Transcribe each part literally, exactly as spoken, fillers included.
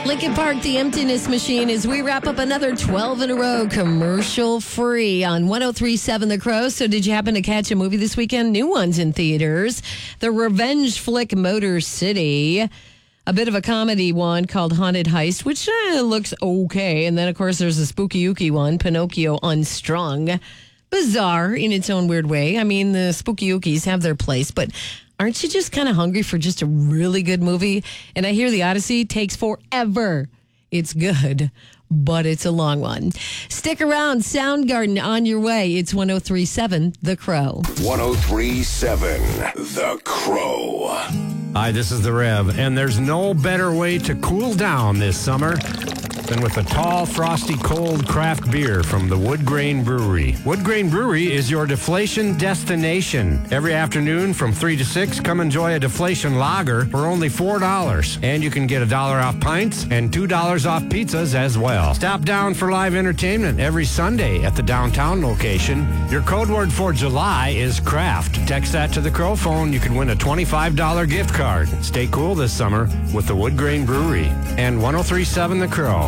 Lincoln Park, the Emptiness Machine, as we wrap up another twelve in a row commercial free on one oh three point seven The Crow. So did you happen to catch a movie this weekend? New ones in theaters. The revenge flick Motor City. A bit of a comedy one called Haunted Heist, which uh, looks okay. And then, of course, there's a spooky-ooky one, Pinocchio Unstrung. Bizarre in its own weird way. I mean, the spooky-ookies have their place, but aren't you just kind of hungry for just a really good movie? And I hear The Odyssey takes forever. It's good, but it's a long one. Stick around. Soundgarden on your way. It's one oh three point seven The Crow. one oh three point seven The Crow. Hi, this is The Rev, and there's no better way to cool down this summer than with a tall, frosty, cold craft beer from the Wood Grain Brewery. Wood Grain Brewery is your deflation destination. Every afternoon from three to six, come enjoy a deflation lager for only four dollars. And you can get a dollar off pints and two dollars off pizzas as well. Stop down for live entertainment every Sunday at the downtown location. Your code word for July is craft. Text that to the Crow phone. You can win a twenty-five dollars gift card. Stay cool this summer with the Wood Grain Brewery and one oh three point seven The Crow.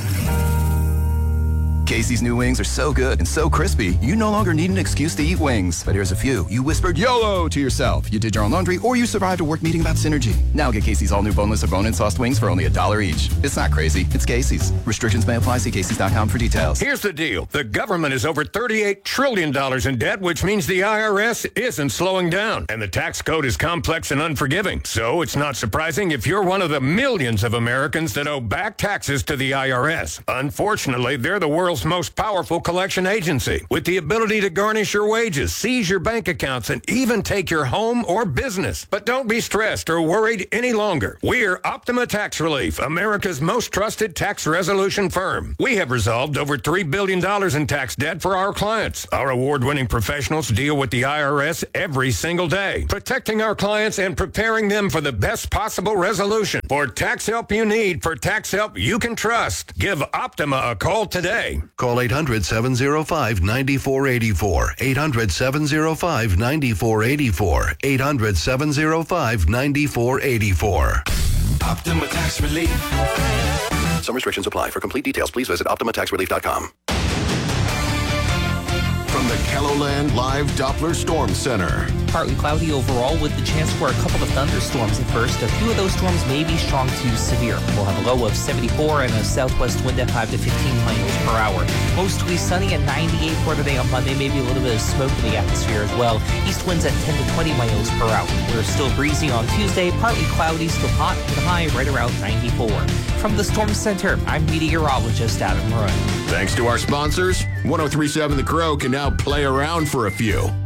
Casey's new wings are so good and so crispy, you no longer need an excuse to eat wings. But here's a few. You whispered YOLO to yourself. You did your own laundry, or you survived a work meeting about synergy. Now get Casey's all new boneless or bone-in sauced wings for only a dollar each. It's not crazy. It's Casey's. Restrictions may apply. See Casey's dot com for details. Here's the deal. The government is over thirty-eight trillion dollars in debt, which means the I R S isn't slowing down. And the tax code is complex and unforgiving. So it's not surprising if you're one of the millions of Americans that owe back taxes to the I R S. Unfortunately, they're the world's most powerful collection agency with the ability to garnish your wages, seize your bank accounts, and even take your home or business. But don't be stressed or worried any longer. We're Optima Tax Relief, America's most trusted tax resolution firm. We have resolved over three billion dollars in tax debt for our clients. Our award-winning professionals deal with the I R S every single day, protecting our clients and preparing them for the best possible resolution. For tax help you need, for tax help you can trust, give Optima a call today. Call eight hundred, seven oh five, nine four eight four. eight hundred, seven oh five, nine four eight four. eight hundred, seven oh five, nine four eight four. Optima Tax Relief. Some restrictions apply. For complete details, please visit optima tax relief dot com. From the Kelloland Live Doppler Storm Center. Partly cloudy overall with the chance for a couple of thunderstorms at first. A few of those storms may be strong to severe. We'll have a low of seventy-four and a southwest wind at five to fifteen miles per hour. Mostly sunny at ninety-eight for the day on Monday. Maybe a little bit of smoke in the atmosphere as well. East winds at ten to twenty miles per hour. We're still breezy on Tuesday. Partly cloudy, still hot with a high right around ninety-four. From the Storm Center, I'm meteorologist Adam Roy. Thanks to our sponsors, one oh three point seven The Crow can now play around for a few.